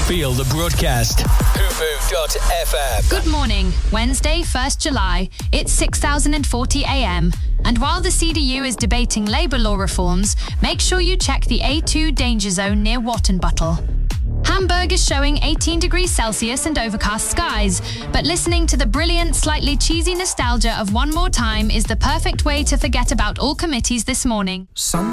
Feel the broadcast. hoomove.fm. Good morning. Wednesday, 1st July. It's 6,040 a.m. And while the CDU is debating labour law reforms, make sure you check the A2 danger zone near Wattenbuttle. Hamburg is showing 18 degrees Celsius and overcast skies, but listening to the brilliant, slightly cheesy nostalgia of One More Time is the perfect way to forget about all committees this morning.